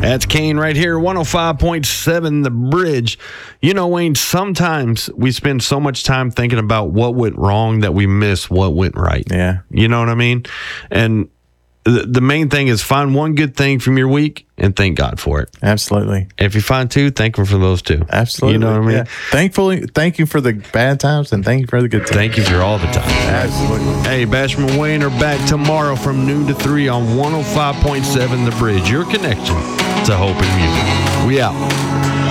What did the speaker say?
That's Kane right here, 105.7 The Bridge. You know, Wayne, sometimes we spend so much time thinking about what went wrong that we miss what went right. Yeah. You know what I mean? And the main thing is find one good thing from your week and thank God for it. Absolutely. If you find two, thank Him for those two. Absolutely. You know what I mean? Yeah. Thankfully, thank you for the bad times and thank you for the good times. Thank you for all the time. Absolutely. Hey, Basham and Wayne are back tomorrow from noon to 3 on 105.7 The Bridge, your connection to hope and music. We out.